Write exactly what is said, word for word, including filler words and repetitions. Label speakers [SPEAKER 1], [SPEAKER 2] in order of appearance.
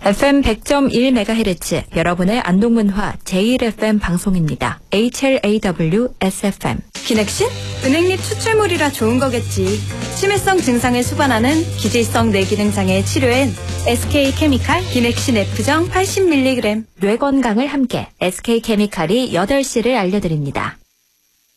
[SPEAKER 1] 에프엠 백 점 일 메가헤르츠 여러분의 안동문화 제일 에프엠 방송입니다. 에이치엘에이더블유에스에프엠.
[SPEAKER 2] 기넥신? 은행잎 추출물이라 좋은 거겠지. 치매성 증상을 수반하는 기질성 뇌기능장애 치료엔 에스케이케미칼 기넥신 F정 팔십 밀리그램.
[SPEAKER 1] 뇌 건강을 함께 에스케이케미칼이 여덟 시를 알려드립니다.